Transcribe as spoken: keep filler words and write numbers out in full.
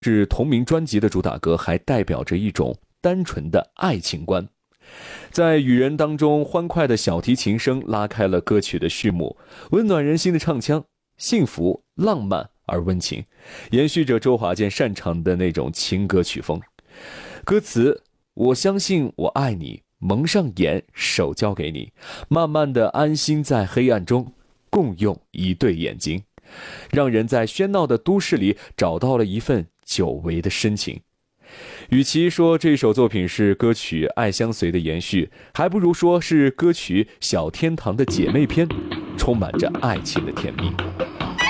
是同名专辑的主打歌，还代表着一种单纯的爱情观。在雨人当中，欢快的小提琴声拉开了歌曲的序幕，温暖人心的唱腔，幸福、浪漫而温情，延续着周华健擅长的那种情歌曲风。歌词：我相信我爱你，蒙上眼，手交给你，慢慢的安心在黑暗中，共用一对眼睛，让人在喧闹的都市里找到了一份久违的深情。与其说这首作品是歌曲《爱相随》的延续，还不如说是歌曲《小天堂》的姐妹篇，充满着爱情的甜蜜。